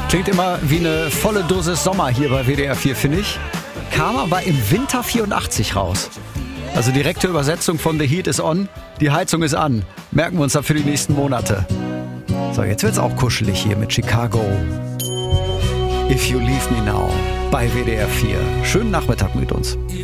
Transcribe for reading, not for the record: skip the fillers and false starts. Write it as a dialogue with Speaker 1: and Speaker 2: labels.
Speaker 1: Klingt immer wie eine volle Dosis Sommer hier bei WDR 4, finde ich. Kam aber im Winter 84 raus. Also direkte Übersetzung von The Heat is on. Die Heizung ist an. Merken wir uns da für die nächsten Monate. So, jetzt wird's auch kuschelig hier mit Chicago. If You Leave Me Now bei WDR 4. Schönen Nachmittag mit uns.